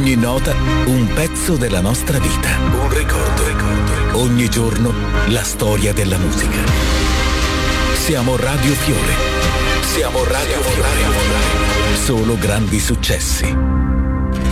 Ogni nota un pezzo della nostra vita. Un ricordo. Ogni giorno la storia della musica. Siamo Radio Fiore. Siamo Radio Fiore. Solo grandi successi.